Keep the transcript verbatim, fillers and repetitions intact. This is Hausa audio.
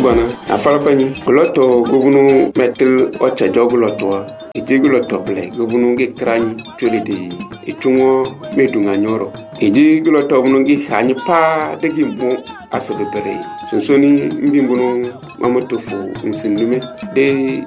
bana afalafani gloto gubunu metel ocha jogloto ejigloto ble gubunu ge krani tulide itungo medunga nyoro ejigloto bunu gi hani pa degi mo asabere sonsoni mbimbunu mamotofu nsindume de